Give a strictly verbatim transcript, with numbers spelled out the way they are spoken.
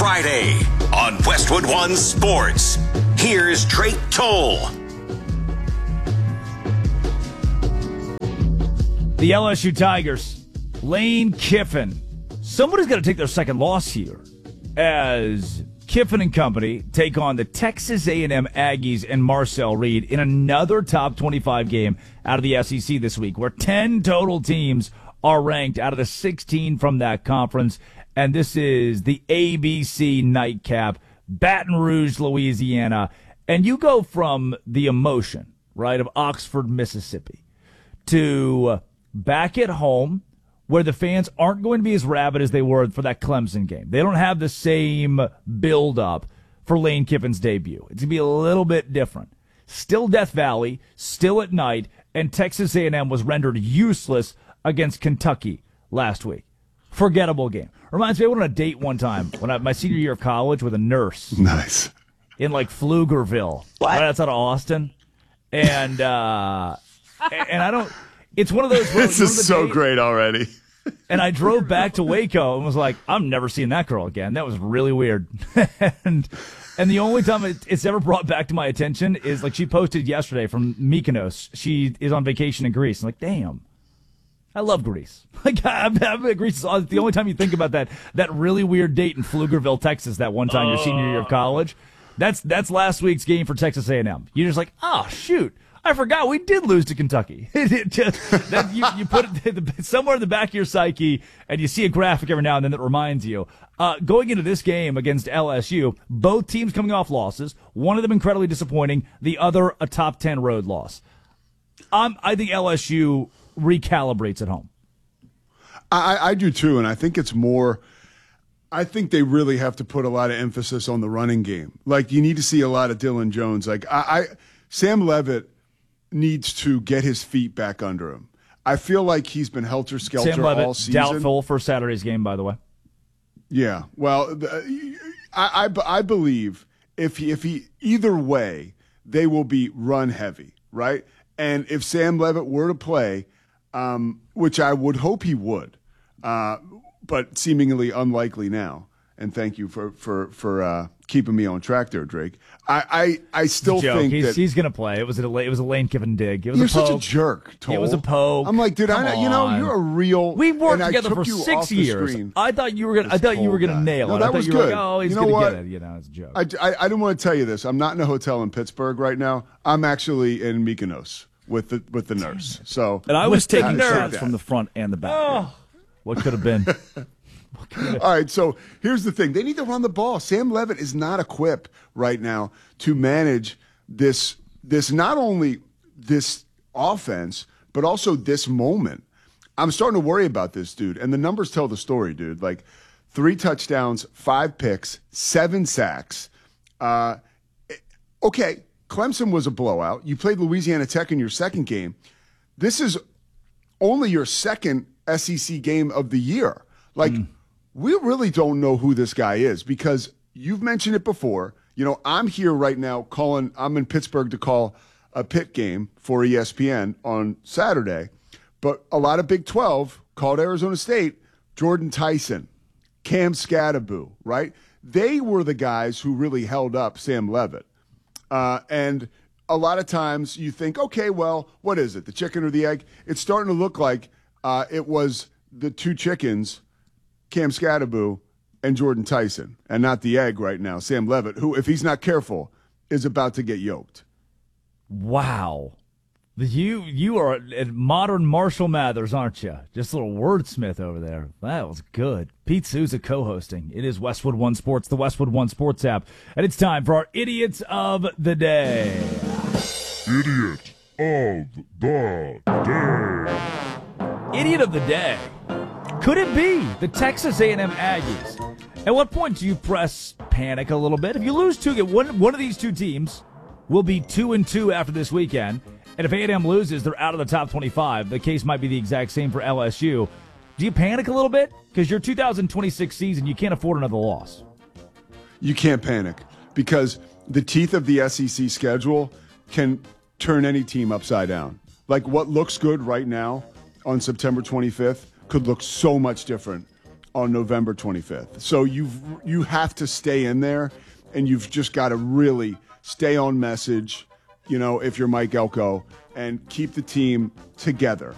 Friday on Westwood One Sports. Here's Drake Toll. The L S U Tigers, Lane Kiffin. Somebody's got to take their second loss here as Kiffin and company take on the Texas A and M Aggies and Marcel Reed in another top twenty-five game out of the S E C this week, where ten total teams are ranked out of the sixteen from that conference. And this is the A B C nightcap, Baton Rouge, Louisiana. And you go from the emotion, right, of Oxford, Mississippi, to back at home, where the fans aren't going to be as rabid as they were for that Clemson game. They don't have the same build-up for Lane Kiffin's debut. It's going to be a little bit different. Still Death Valley, still at night, and Texas A and M was rendered useless against Kentucky last week. Forgettable game. Reminds me, I went on a date one time when I, my senior year of college with a nurse. Nice. In like Pflugerville, What? right outside of Austin. And, uh, and I don't... It's one of those. This is so great already. And I drove back to Waco and was like, I'm never seeing that girl again. That was really weird. and and the only time it, it's ever brought back to my attention is like she posted yesterday from Mykonos. She is on vacation in Greece. I'm like, damn, I love Greece. Like I'm, I'm Greece is the only time you think about that that really weird date in Pflugerville, Texas. That one time your senior year of college. That's that's last week's game for Texas A and M. You're just like, oh shoot. I forgot we did lose to Kentucky. It just, that you, you put it somewhere in the back of your psyche, and you see a graphic every now and then that reminds you. Uh, going into this game against L S U, both teams coming off losses. One of them incredibly disappointing. The other a top ten road loss. Um, I think L S U recalibrates at home. I, I do too, and I think it's more. I think they really have to put a lot of emphasis on the running game. Like you need to see a lot of Dylan Jones. Like I, I Sam Leavitt needs to get his feet back under him. I feel like he's been helter-skelter Sam Leavitt, all season. Doubtful for Saturday's game, by the way. Yeah, well, the, I, I, I believe if he, if he either way, they will be run heavy, right? And if Sam Leavitt were to play, um, which I would hope he would, uh, but seemingly unlikely now, and thank you for for for uh, keeping me on track there, Drake. I I, I still think he's, that he's going to play. It was a it was a Lane Kiffin dig. It was you're a poke. such a jerk. Toll. It was a poke. I'm like, dude, Come I know, you know, on. you're a real. We worked and I together took for you six off the years. screen. I thought you were gonna. I thought you were gonna guy. nail No, it. that I thought was you were good. Like, oh, he's you know gonna what? get it. You know, it's a joke. I, I, I didn't want to tell you this. I'm not in a hotel in Pittsburgh right now. I'm actually in Mykonos with the with the nurse. So And I was With taking the shots nerd. from the front and the back. Oh, what could have been? all right, so here's the thing. They need to run the ball. Sam Leavitt is not equipped right now to manage this this not only this offense, but also this moment. I'm starting to worry about this, dude. And the numbers tell the story, dude. Like three touchdowns, five picks, seven sacks. Uh, okay, Clemson was a blowout. You played Louisiana Tech in your second game. This is only your second S E C game of the year. Like, mm. we really don't know who this guy is because you've mentioned it before. You know, I'm here right now calling, I'm in Pittsburgh to call a Pitt game for E S P N on Saturday. But a lot of Big twelve called Arizona State, Jordan Tyson, Cam Scatteraboo, right? They were the guys who really held up Sam Leavitt. Uh, and a lot of times you think, okay, well, what is it, the chicken or the egg? It's starting to look like uh, it was the two chickens, Cam Scatteraboo and Jordan Tyson, and not the egg right now, Sam Leavitt, who, if he's not careful, is about to get yoked. Wow. You you are a modern Marshall Mathers, aren't you? Just a little wordsmith over there. That was good. Pete Souza co-hosting. It is Westwood One Sports, the Westwood One Sports app. And it's time for our Idiots of the Day. Idiot of the Day. Idiot of the Day. Could it be the Texas A and M Aggies? At what point do you press panic a little bit? If you lose two, one, one of these two teams will be two and two after this weekend. And if A and M loses, they're out of the top twenty-five. The case might be the exact same for L S U. Do you panic a little bit? Because your two thousand twenty-six season, you can't afford another loss. You can't panic because the teeth of the S E C schedule can turn any team upside down. Like what looks good right now on September twenty-fifth could look so much different on November twenty-fifth. So you've you have to stay in there, and you've just got to really stay on message, you know, if you're Mike Elko, and keep the team together.